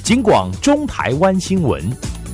警广中台湾新闻。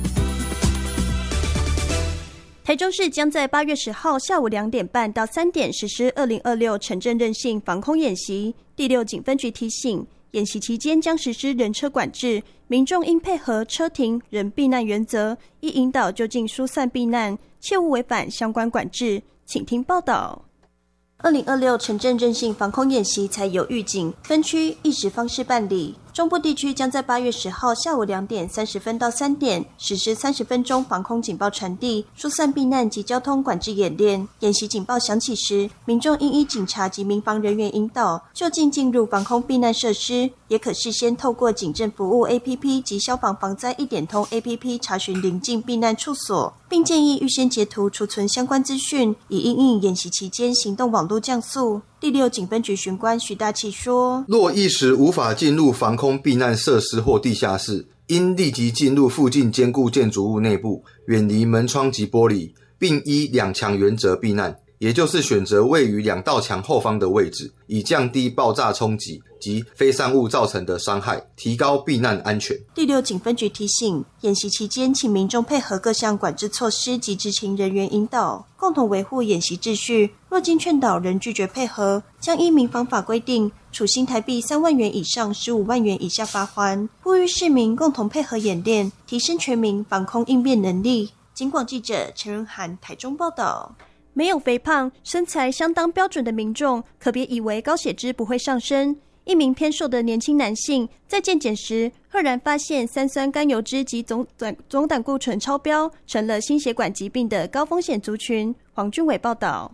台中市将在8月10号下午2点半到3点实施2026城镇韧性防空演习。第6警分局提醒，演习期间将实施人车管制，民众应配合车停人避难原则，依引导就近疏散避难，切勿违反相关管制。请听报道。2026城镇韧性防空演习采有预警、分区、意识方式办理。中部地区将在8月10号下午2点30分到3点实施30分钟防空警报传递、疏散避难及交通管制演练。演习警报响起时，民众应依警察及民防人员引导，就近进入防空避难设施，也可事先透过警政服务 APP 及消防防灾1点通 APP 查询邻近避难处所，并建议预先截图储存相关资讯，以因应演习期间行动网络降速。第6警分局巡官徐大器说， 若一时无法进入防空避难设施或地下室，应立即进入附近坚固建筑物内部，远离门窗及玻璃，并依2墙原则避难，也就是选择位于2道墙后方的位置，以降低爆炸冲击及飞散物造成的伤害，提高避难安全。 第6警分局提醒，演习期间请民众配合各项管制措施及执勤人员引导，共同维护演习秩序。若经劝导仍拒绝配合，将依民防法规定处新台币3万元以上15万元以下罚锾。呼吁市民共同配合演练，提升全民防空应变能力。警广记者陈仁涵台中报道。没有肥胖、身材相当标准的民众，可别以为高血脂不会上升。一名偏瘦的年轻男性在健检时，赫然发现三酸甘油脂及总胆固醇超标，成了心血管疾病的高风险族群。黄俊伟报道。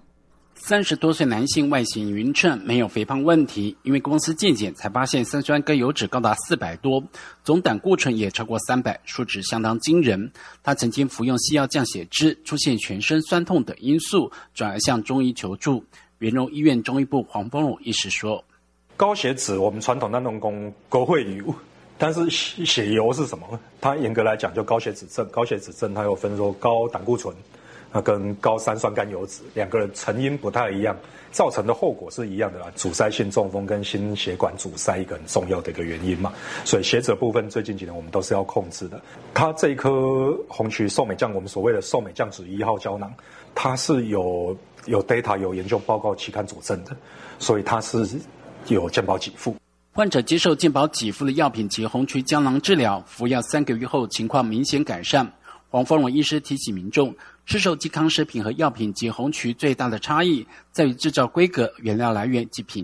30多岁男性外形匀称，没有肥胖问题，因为公司健检才发现三酸甘油脂高达400多，总胆固醇也超过300，数值相当惊人。他曾经服用西药降血脂，出现全身酸痛等因素，转而向中医求助。元荣医院中医部黄丰荣医师说， 高血脂我们传统当中讲高血油，但是血油是什么？它严格来讲就高血脂症。高血脂症它有分说高胆固醇跟高三酸甘油脂2个成因不太一样，造成的后果是一样的啦。阻塞性中风跟心血管阻塞一个很重要的一个原因嘛，所以血脂部分最近几年我们都是要控制的。它这一颗红曲寿美降，我们所谓的寿美降脂1号胶囊，它是有 data 有研究报告期刊佐证的，所以它是有健保给付。 患者接受健保给付的药品及红曲胶囊治疗，服药3个月后情况明显改善。黄丰荣医师提醒民众，市售健康食品和药品及红曲最大的差异在于制造规格、原料来源及品